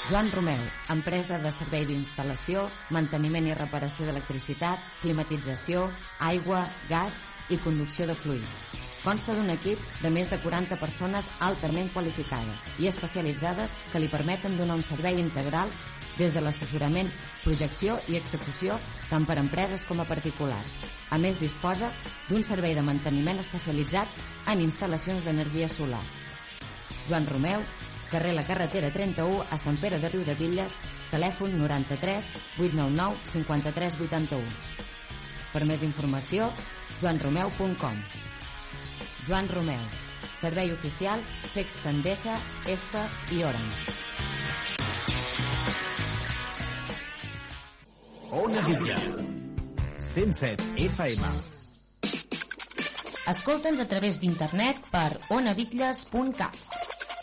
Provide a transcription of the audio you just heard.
Joan Romeu, empresa de servei d'instal·lació, manteniment i reparació d'electricitat, climatització, aigua, gas i conducció de fluids. Consta d'un equip de més de 40 persones altament qualificades i especialitzades que li permeten donar un servei integral des de l'assessorament, projecció i execució tant per empreses com a particulars. A més, disposa d'un servei de manteniment especialitzat en instal·lacions d'energia solar. Joan Romeu, carrer La Carretera 31 a Sant Pere de Riudebitlles, telèfon 93 899 53 81. Per més informació, joanromeu.com. Joan Romeu, servei oficial Fex Endesa, ESPA i Orange. Ona Bitlles 107 FM. Escolta'ns a través d'internet per onabitlles.cat.